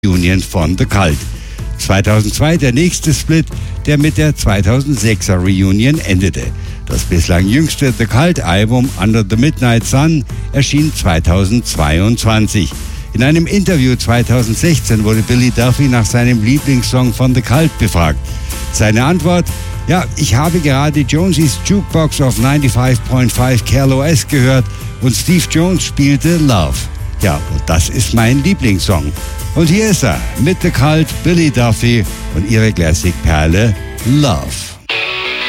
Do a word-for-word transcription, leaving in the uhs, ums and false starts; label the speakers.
Speaker 1: Reunion von The Cult. zweitausendzwei der nächste Split, der mit der zweitausendsechser Reunion endete. Das bislang jüngste The Cult-Album Under the Midnight Sun erschien zweitausendzweiundzwanzig. In einem Interview zweitausendsechzehn wurde Billy Duffy nach seinem Lieblingssong von The Cult befragt. Seine Antwort: Ja, ich habe gerade Jonesy's Jukebox auf neunundneunzig Komma fünf K L O S gehört und Steve Jones spielte Love. Ja, und das ist mein Lieblingssong. Und hier ist er mit The Cult, Billy Duffy und ihre Classic-Perle Love.